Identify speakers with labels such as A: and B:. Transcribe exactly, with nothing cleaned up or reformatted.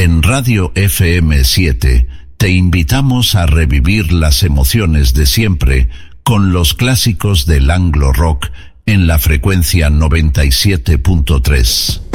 A: En Radio F M siete te invitamos a revivir las emociones de siempre con los clásicos del Anglo Rock en la frecuencia noventa y siete punto tres.